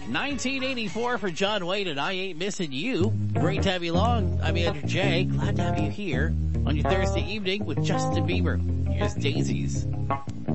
1984 for John Wayne and I Ain't Missing You. Great to have you along. I'm Andrew J. Glad to have you here on your Thursday evening with Justin Bieber. Here's Daisies.